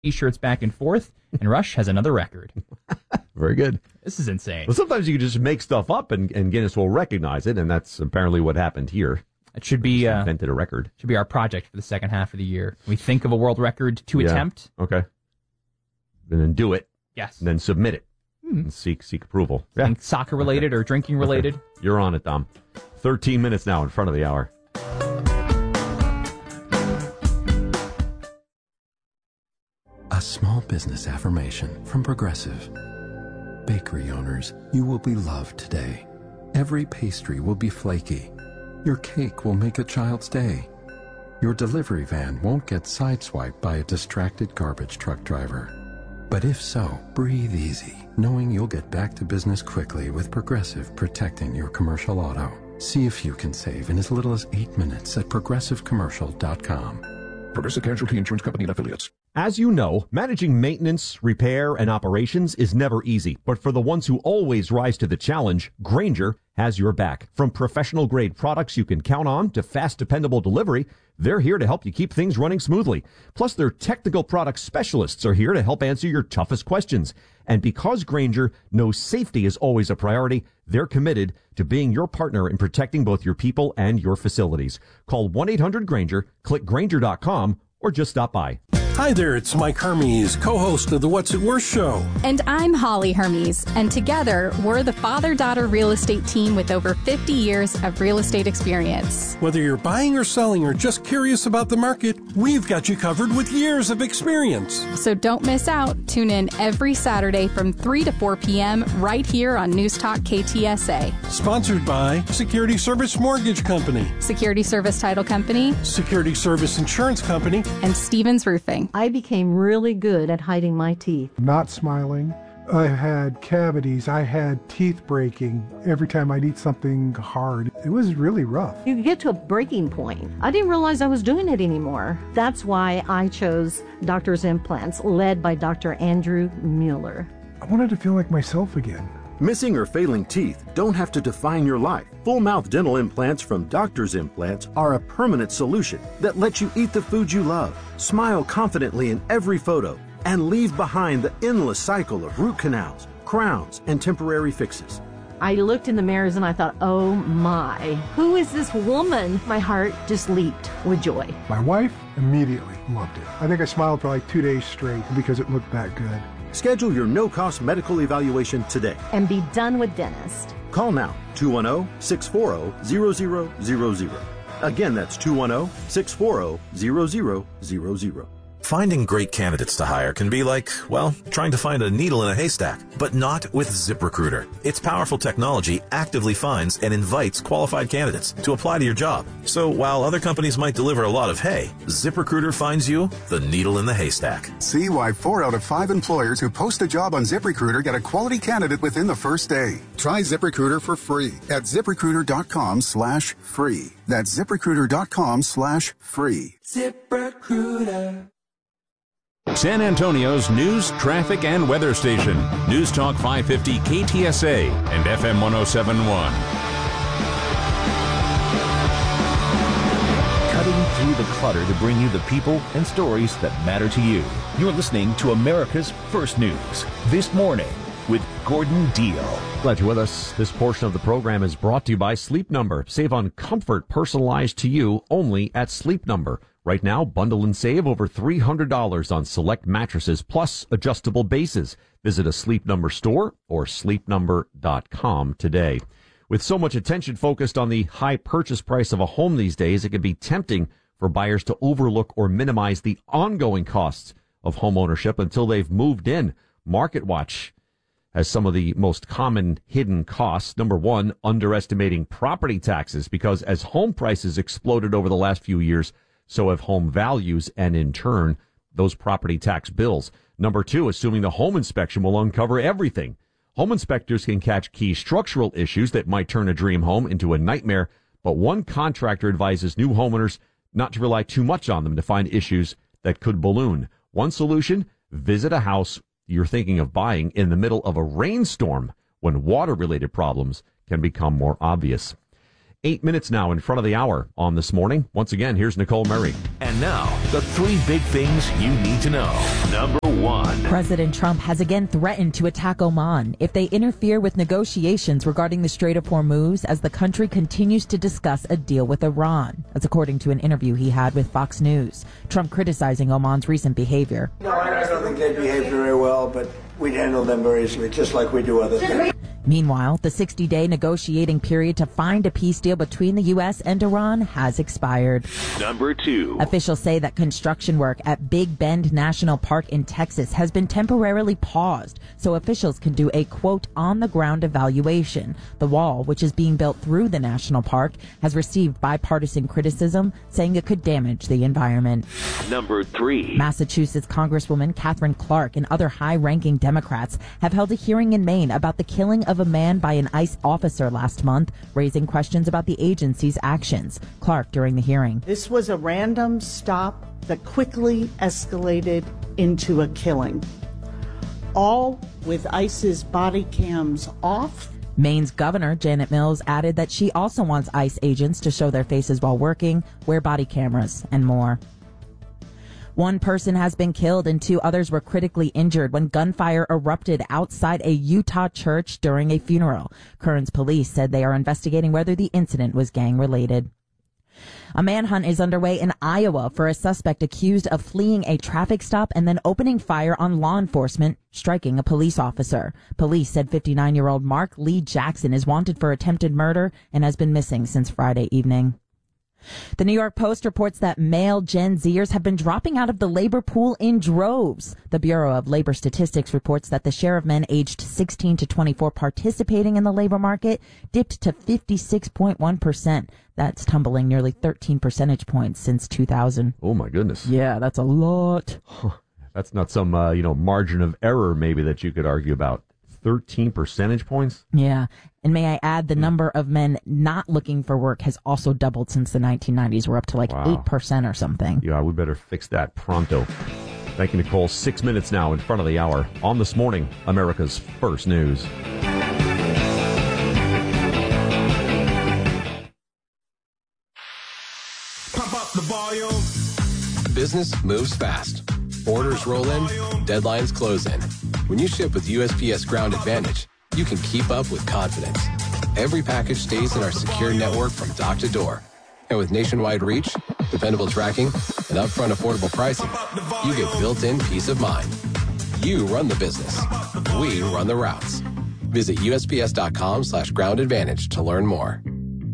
T-shirts back and forth, and Rush has another record. Very good. This is insane. Well, sometimes you can just make stuff up and Guinness will recognize it, and that's apparently what happened here. It should be invented a record. Should be our project for the second half of the year. We think of a world record to attempt. Okay. And then do it. Yes. And then submit it. And seek approval. Yeah. Soccer related or drinking related. Okay. You're on it, Dom. 13 minutes now in front of the hour. A small business affirmation from Progressive. Bakery owners, you will be loved today. Every pastry will be flaky. Your cake will make a child's day. Your delivery van won't get sideswiped by a distracted garbage truck driver. But if so, breathe easy, knowing you'll get back to business quickly with Progressive protecting your commercial auto. See if you can save in as little as 8 minutes at progressivecommercial.com. Progressive Casualty Insurance Company and Affiliates. As you know, managing maintenance, repair, and operations is never easy. But for the ones who always rise to the challenge, Grainger has your back. From professional-grade products you can count on to fast, dependable delivery, they're here to help you keep things running smoothly. Plus, their technical product specialists are here to help answer your toughest questions. And because Grainger knows safety is always a priority, they're committed to being your partner in protecting both your people and your facilities. Call 1-800-GRAINGER, click Grainger.com, or just stop by. Hi there, it's Mike Hermes, co-host of the What's It Worth show. And I'm Holly Hermes, and together we're the father-daughter real estate team with over 50 years of real estate experience. Whether you're buying or selling or just curious about the market, we've got you covered with years of experience. So don't miss out. Tune in every Saturday from 3 to 4 p.m. right here on News Talk KTSA. Sponsored by Security Service Mortgage Company, Security Service Title Company, Security Service Insurance Company, and Stevens Roofing. I became really good at hiding my teeth. Not smiling. I had cavities. I had teeth breaking every time I'd eat something hard. It was really rough. You get to a breaking point. I didn't realize I was doing it anymore. That's why I chose Doctor's Implants, led by Dr. Andrew Mueller. I wanted to feel like myself again. Missing or failing teeth don't have to define your life. Full-mouth dental implants from Doctor's Implants are a permanent solution that lets you eat the food you love, smile confidently in every photo, and leave behind the endless cycle of root canals, crowns, and temporary fixes. I looked in the mirrors and I thought, oh my, who is this woman? My heart just leaped with joy. My wife immediately loved it. I think I smiled for like 2 days straight because it looked that good. Schedule your no-cost medical evaluation today. And be done with dentist. Call now, 210-640-0000. Again, that's 210-640-0000. Finding great candidates to hire can be like, well, trying to find a needle in a haystack, but not with ZipRecruiter. Its powerful technology actively finds and invites qualified candidates to apply to your job. So while other companies might deliver a lot of hay, ZipRecruiter finds you the needle in the haystack. See why 4 out of 5 employers who post a job on ZipRecruiter get a quality candidate within the first day. Try ZipRecruiter for free at ZipRecruiter.com/free. That's ZipRecruiter.com/free. ZipRecruiter. San Antonio's news, traffic, and weather station. News Talk 550 KTSA and FM 1071. Cutting through the clutter to bring you the people and stories that matter to you. You're listening to America's First News. This morning with Gordon Deal. Glad you're with us. This portion of the program is brought to you by Sleep Number. Save on comfort personalized to you only at Sleep Number. Right now, bundle and save over $300 on select mattresses plus adjustable bases. Visit a Sleep Number store or sleepnumber.com today. With so much attention focused on the high purchase price of a home these days, it can be tempting for buyers to overlook or minimize the ongoing costs of home ownership until they've moved in. MarketWatch has some of the most common hidden costs. Number one, underestimating property taxes, because as home prices exploded over the last few years, so have home values and, in turn, those property tax bills. Number two, assuming the home inspection will uncover everything. Home inspectors can catch key structural issues that might turn a dream home into a nightmare, but one contractor advises new homeowners not to rely too much on them to find issues that could balloon. One solution, visit a house you're thinking of buying in the middle of a rainstorm when water-related problems can become more obvious. 8 minutes now in front of the hour on This Morning. Once again, here's Nicole Murray. And now, the 3 big things you need to know. Number 1. President Trump has again threatened to attack Oman if they interfere with negotiations regarding the Strait of Hormuz as the country continues to discuss a deal with Iran. That's according to an interview he had with Fox News. Trump criticizing Oman's recent behavior. No, I don't think they behaved very well, but we'd handle them very easily, just like we do other things. Meanwhile, the 60-day negotiating period to find a peace deal between the U.S. and Iran has expired. Number 2. Officials say that construction work at Big Bend National Park in Texas has been temporarily paused so officials can do a, quote, on-the-ground evaluation. The wall, which is being built through the national park, has received bipartisan criticism, saying it could damage the environment. Number 3. Massachusetts Congresswoman Katherine Clark and other high-ranking Democrats have held a hearing in Maine about the killing of a man by an ICE officer last month, raising questions about the agency's actions. Clark during the hearing. This was a random stop that quickly escalated into a killing, all with ICE's body cams off. Maine's Governor Janet Mills added that she also wants ICE agents to show their faces while working, wear body cameras, and more. One person has been killed and 2 others were critically injured when gunfire erupted outside a Utah church during a funeral. Kearns police said they are investigating whether the incident was gang-related. A manhunt is underway in Iowa for a suspect accused of fleeing a traffic stop and then opening fire on law enforcement, striking a police officer. Police said 59-year-old Mark Lee Jackson is wanted for attempted murder and has been missing since Friday evening. The New York Post reports that male Gen Zers have been dropping out of the labor pool in droves. The Bureau of Labor Statistics reports that the share of men aged 16 to 24 participating in the labor market dipped to 56.1%. That's tumbling nearly 13 percentage points since 2000. Oh, my goodness. Yeah, that's a lot. That's not some, margin of error maybe that you could argue about. 13 percentage points? Yeah. And may I add, the number of men not looking for work has also doubled since the 1990s. We're up to 8% or something. Yeah, we better fix that pronto. Thank you, Nicole. 6 minutes now in front of the hour on This Morning, America's First News. Pump up the volume. Business moves fast. Orders roll in, deadlines close in. When you ship with USPS Ground Advantage, you can keep up with confidence. Every package stays in our secure network from dock to door. And with nationwide reach, dependable tracking, and upfront affordable pricing, you get built-in peace of mind. You run the business. We run the routes. Visit USPS.com/Ground Advantage to learn more.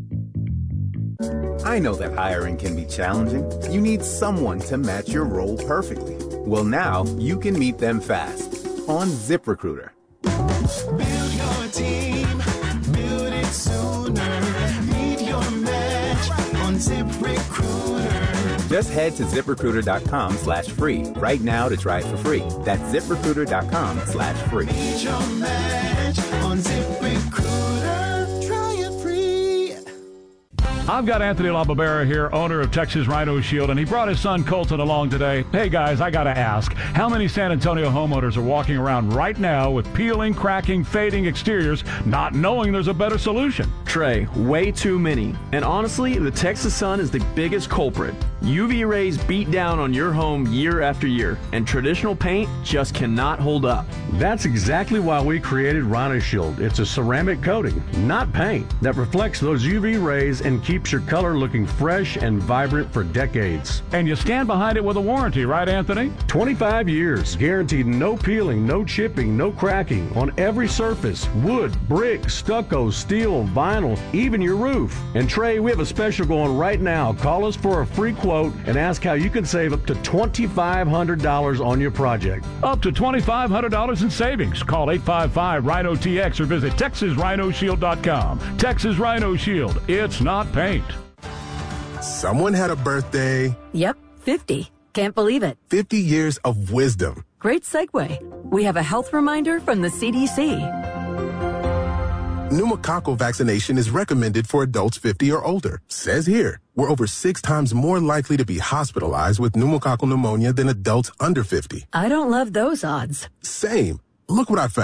I know that hiring can be challenging. You need someone to match your role perfectly. Well, now you can meet them fast on ZipRecruiter. Build your team, build it sooner. Meet your match on ZipRecruiter. Just head to ZipRecruiter.com/free right now to try it for free. That's ZipRecruiter.com/free. Meet your match on ZipRecruiter. Try it free. I've got Anthony LaBarbera here, owner of Texas Rhino Shield, and he brought his son Colton along today. Hey guys, I gotta ask, how many San Antonio homeowners are walking around right now with peeling, cracking, fading exteriors, not knowing there's a better solution? Trey, way too many. And honestly, the Texas sun is the biggest culprit. UV rays beat down on your home year after year, and traditional paint just cannot hold up. That's exactly why we created Rhino Shield. It's a ceramic coating, not paint, that reflects those UV rays and keeps your color looking fresh and vibrant for decades. And you stand behind it with a warranty, right, Anthony? 25 years, guaranteed no peeling, no chipping, no cracking on every surface, wood, brick, stucco, steel, vinyl, even your roof. And Trey, we have a special going right now. Call us for a free quote and ask how you can save up to $2,500 on your project. Up to $2,500 in savings. Call 855-RHINO-TX or visit TexasRhinoShield.com. Texas Rhino Shield. It's not paint. Someone had a birthday. Yep, 50. Can't believe it. 50 years of wisdom. Great segue. We have a health reminder from the CDC. Pneumococcal vaccination is recommended for adults 50 or older. Says here, we're over 6 times more likely to be hospitalized with pneumococcal pneumonia than adults under 50. I don't love those odds. Same. Look what I found.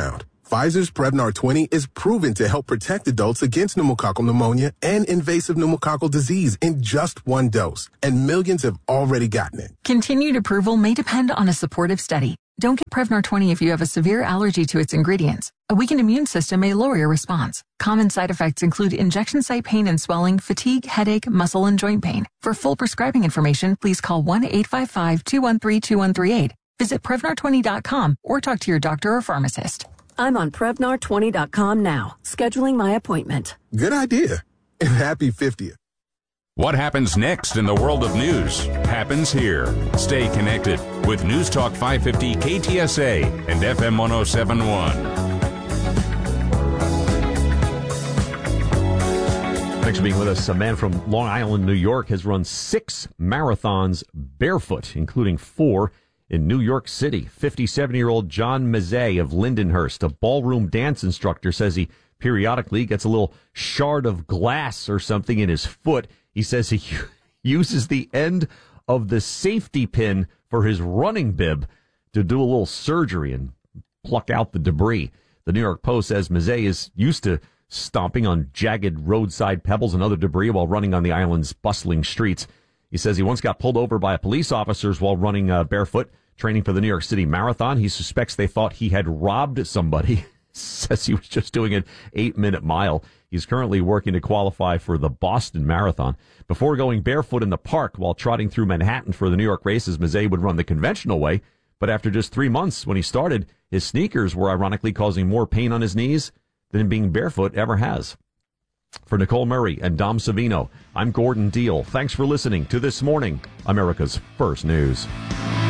Pfizer's Prevnar 20 is proven to help protect adults against pneumococcal pneumonia and invasive pneumococcal disease in just one dose, and millions have already gotten it. Continued approval may depend on a supportive study. Don't get Prevnar 20 if you have a severe allergy to its ingredients. A weakened immune system may lower your response. Common side effects include injection site pain and swelling, fatigue, headache, muscle, and joint pain. For full prescribing information, please call 1-855-213-2138. Visit Prevnar20.com or talk to your doctor or pharmacist. I'm on Prevnar20.com now, scheduling my appointment. Good idea. And happy 50th. What happens next in the world of news happens here. Stay connected with News Talk 550 KTSA and FM 1071. Thanks for being with us. A man from Long Island, New York, has run 6 marathons barefoot, including 4 in New York City. 57-year-old John Mazzei of Lindenhurst, a ballroom dance instructor, says he periodically gets a little shard of glass or something in his foot. He says he uses the end of the safety pin for his running bib to do a little surgery and pluck out the debris. The New York Post says Mazzei is used to stomping on jagged roadside pebbles and other debris while running on the island's bustling streets. He says he once got pulled over by police officers while running barefoot, training for the New York City Marathon. He suspects they thought he had robbed somebody. Says he was just doing an 8-minute mile. He's currently working to qualify for the Boston Marathon. Before going barefoot in the park while trotting through Manhattan for the New York races, Mazzei would run the conventional way. But after just 3 months when he started, his sneakers were ironically causing more pain on his knees than being barefoot ever has. For Nicole Murray and Dom Savino, I'm Gordon Deal. Thanks for listening to This Morning, America's First News.